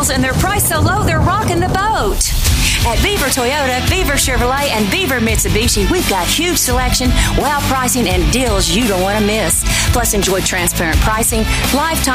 vehicles, and they're priced so low they're rocking the boat. At Beaver Toyota, Beaver Chevrolet, and Beaver Mitsubishi, we've got huge selection, wow pricing, and deals you don't want to miss. Plus, enjoy transparent pricing, lifetime